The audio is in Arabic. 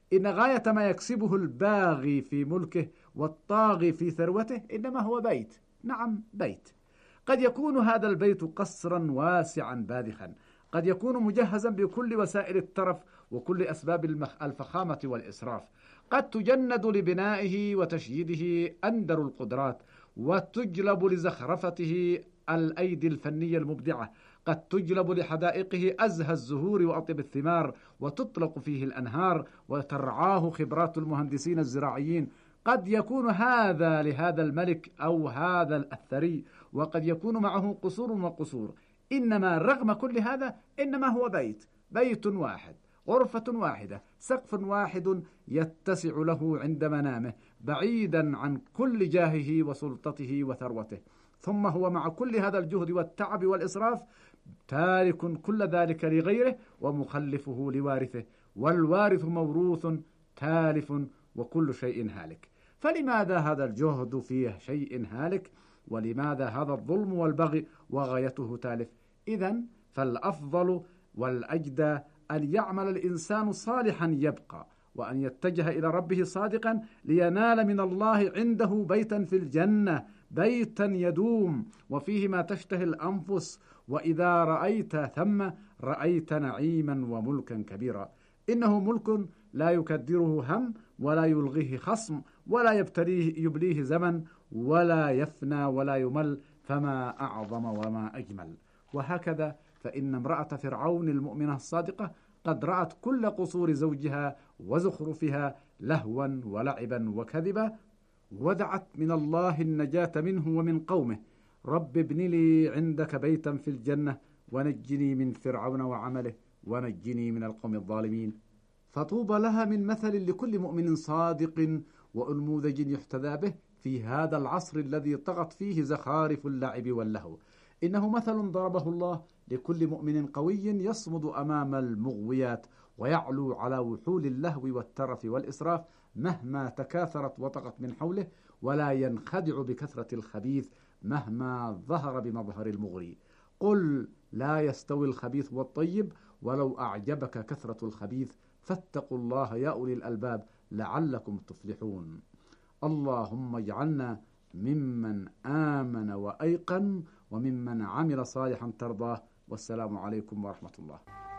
إن غاية ما يكسبه الباغي في ملكه والطاغي في ثروته إنما هو بيت، نعم بيت. قد يكون هذا البيت قصرا واسعا باذخا، قد يكون مجهزا بكل وسائل الترف وكل أسباب الفخامة والإسراف، قد تجند لبنائه وتشييده أندر القدرات، وتجلب لزخرفته الأيدي الفنية المبدعة، قد تجلب لحدائقه أزهى الزهور وأطيب الثمار، وتطلق فيه الأنهار وترعاه خبرات المهندسين الزراعيين. قد يكون هذا لهذا الملك أو هذا الثري، وقد يكون معه قصور وقصور، إنما رغم كل هذا إنما هو بيت واحد، غرفة واحدة، سقف واحد يتسع له عند منامه، بعيدا عن كل جاهه وسلطته وثروته. ثم هو مع كل هذا الجهد والتعب والإسراف تارك كل ذلك لغيره ومخلفه لوارثه، والوارث موروث تالف، وكل شيء هالك. فلماذا هذا الجهد فيه شيء هالك؟ ولماذا هذا الظلم والبغي وغايته تالف؟ إذن فالأفضل والأجدى أن يعمل الإنسان صالحا يبقى، وأن يتجه إلى ربه صادقا لينال من الله عنده بيتا في الجنة، بيتا يدوم وفيه ما تشتهي الأنفس، وإذا رأيت ثم رأيت نعيما وملكا كبيرا. إنه ملك لا يكدره هم ولا يلغيه خصم ولا يبليه زمن ولا يفنى ولا يمل، فما أعظم وما أجمل. وهكذا فإن امرأة فرعون المؤمنة الصادقة قد رأت كل قصور زوجها وزخرفها لهوا ولعبا وكذبا، ودعت من الله النجاة منه ومن قومه: رب ابن لي عندك بيتا في الجنة ونجني من فرعون وعمله ونجني من القوم الظالمين. فطوبى لها من مثل لكل مؤمن صادق وأنموذج يحتذى به في هذا العصر الذي طغت فيه زخارف اللعب واللهو. إنه مثل ضربه الله لكل مؤمن قوي يصمد أمام المغويات ويعلو على وحول اللهو والترف والإسراف مهما تكاثرت وطغت من حوله، ولا ينخدع بكثرة الخبيث مهما ظهر بمظهر المغري. قل لا يستوي الخبيث والطيب ولو أعجبك كثرة الخبيث، فاتقوا الله يا أولي الألباب لعلكم تفلحون. اللهم اجعلنا ممن آمن وأيقن وممن عمل صالحا ترضاه. والسلام عليكم ورحمة الله.